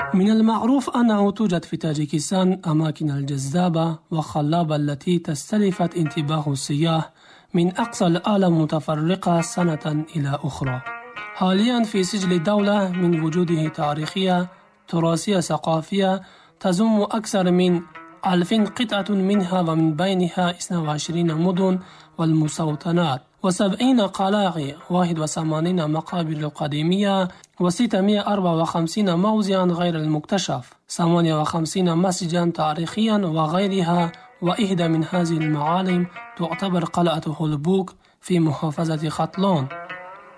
من المعروف أنه توجد في تاجيكستان أماكن الجذابة وخلابة التي تستلفت انتباه السياح من أقصى العالم متفرقة سنة إلى أخرى. حاليا في سجل الدولة من وجوده تاريخية تراثية ثقافية تزم أكثر من 1000 قطعة منها، ومن بينها 22 مدن والمستوطنات و70 قلاع، 81 مقابر قديمية، و654 موضعا غير المكتشف، 58 مسجدا تاريخيا وغيرها. وإحدى من هذه المعالم تعتبر قلعة هولبوك في محافظة ختلان